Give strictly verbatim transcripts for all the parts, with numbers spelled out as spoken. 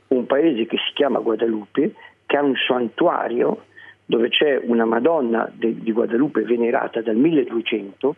un paese che si chiama Guadalupe, che ha un santuario dove c'è una Madonna de, di Guadalupe venerata dal milleduecento,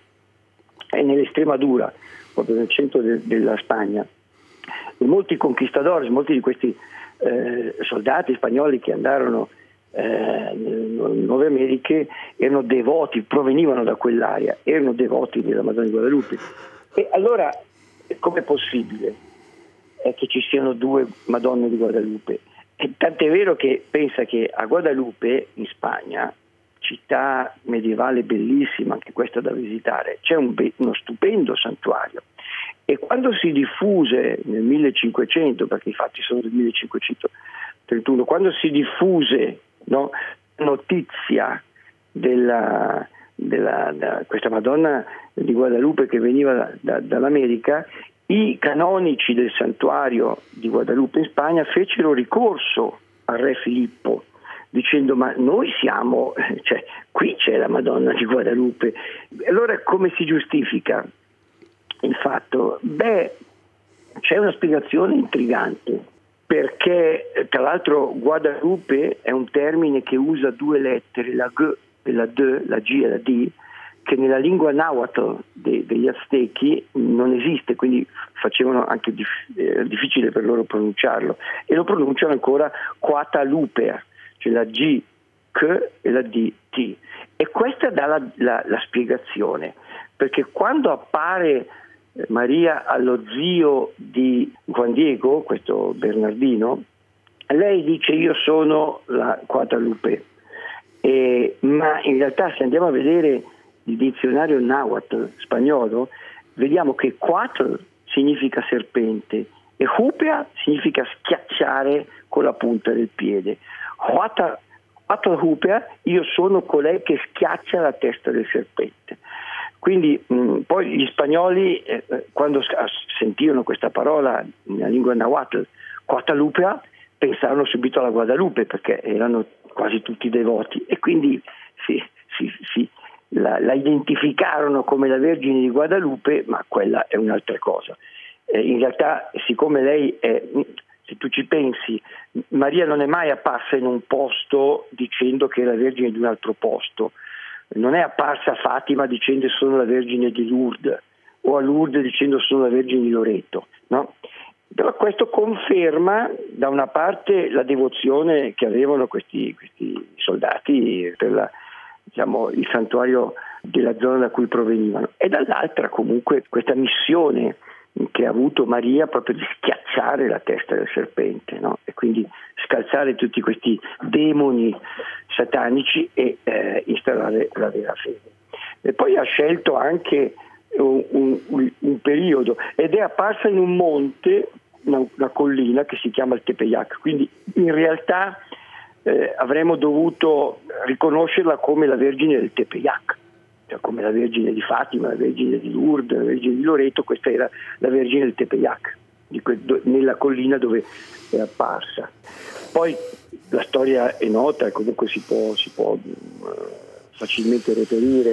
è nell'Estremadura, proprio nel centro de, della Spagna. E molti conquistadores, molti di questi eh, soldati spagnoli che andarono eh, nelle Nuove Americhe erano devoti, provenivano da quell'area, erano devoti della Madonna di Guadalupe. E allora com'è possibile eh, che ci siano due Madonne di Guadalupe? E tant'è vero che pensa che a Guadalupe, in Spagna, città medievale bellissima, anche questa da visitare, c'è un be- uno stupendo santuario. E quando si diffuse nel millecinquecento, perché i fatti sono del millecinquecentotrentuno, quando si diffuse, no, notizia della, della da questa Madonna di Guadalupe che veniva da, da, dall'America, i canonici del santuario di Guadalupe in Spagna fecero ricorso al re Filippo dicendo: ma noi siamo, cioè qui c'è la Madonna di Guadalupe. Allora come si giustifica il fatto? Beh, c'è una spiegazione intrigante, perché tra l'altro Guadalupe è un termine che usa due lettere, la G e la D, la G e la D, che nella lingua nahuatl de, degli Aztechi non esiste, quindi facevano anche dif- eh, difficile per loro pronunciarlo, e lo pronunciano ancora Quatalupe, cioè la G, K e la D, T. E questa dà la, la, la spiegazione, perché quando appare Maria allo zio di Juan Diego, questo Bernardino, lei dice: io sono la Quatalupe, e, ma in realtà se andiamo a vedere il dizionario nahuatl spagnolo, vediamo che Quatl significa serpente e Hupea significa schiacciare con la punta del piede. Quatl Hupea, io sono colei che schiaccia la testa del serpente. Quindi mh, poi gli spagnoli eh, quando sentirono questa parola nella lingua nahuatl, Quatalupea, pensarono subito alla Guadalupe, perché erano quasi tutti devoti, e quindi si, si, si, la, la identificarono come la Vergine di Guadalupe, ma quella è un'altra cosa. Eh, in realtà, siccome lei è, se tu ci pensi, Maria non è mai apparsa in un posto dicendo che è la Vergine di un altro posto. Non è apparsa a Fatima dicendo sono la Vergine di Lourdes, o a Lourdes dicendo sono la Vergine di Loreto, no? Però questo conferma da una parte la devozione che avevano questi, questi soldati per la, diciamo, il santuario della zona da cui provenivano, e dall'altra comunque questa missione che ha avuto Maria proprio di schiacciare la testa del serpente, no? E quindi scalzare tutti questi demoni satanici e eh, instaurare la vera fede. E poi ha scelto anche un, un, un periodo, ed è apparsa in un monte, una, una collina che si chiama il Tepeyac, quindi in realtà eh, avremmo dovuto riconoscerla come la Vergine del Tepeyac, cioè come la Vergine di Fatima, la Vergine di Lourdes, la Vergine di Loreto. Questa era la Vergine del Tepeyac, di que- do- nella collina dove è apparsa. Poi la storia è nota e comunque si può, si può uh, facilmente reperire.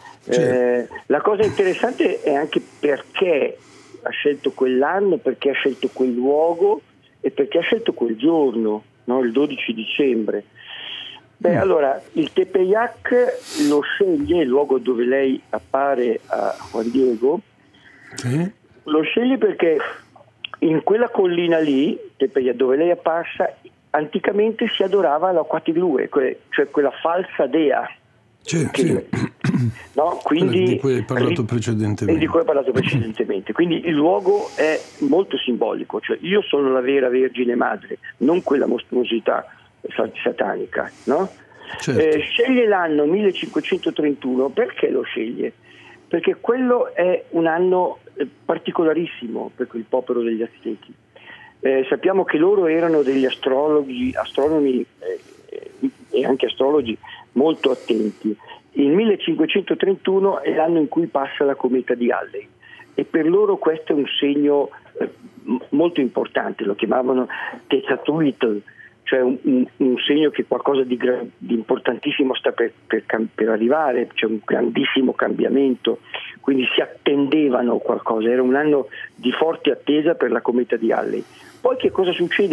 Eh, la cosa interessante è anche perché ha scelto quell'anno, perché ha scelto quel luogo e perché ha scelto quel giorno, no? Il dodici dicembre. Beh, mm. allora, il Tepeyac lo sceglie, il luogo dove lei appare a Juan Diego, sì. Lo sceglie perché in quella collina lì, Tepeyac, dove lei è apparsa, anticamente si adorava la Quatilue, cioè quella falsa dea. Sì, che, sì. No? Quindi, di cui hai parlato precedentemente. E di cui hai parlato precedentemente. Quindi il luogo è molto simbolico, cioè io sono la vera Vergine Madre, non quella mostruosità satanica, no? Certo. Eh, sceglie l'anno millecinquecentotrentuno. Perché lo sceglie? Perché quello è un anno particolarissimo per il popolo degli Aztechi. Eh, sappiamo che loro erano degli astrologi, astronomi eh, e anche astrologi molto attenti. Il millecinquecentotrentuno è l'anno in cui passa la cometa di Halley, e per loro questo è un segno eh, molto importante, lo chiamavano Tetzatruitl, cioè un, un, un segno che qualcosa di, gra- di importantissimo sta per, per, per arrivare, c'è un grandissimo cambiamento, quindi si attendevano qualcosa, era un anno di forte attesa per la cometa di Halley. Poi che cosa succede?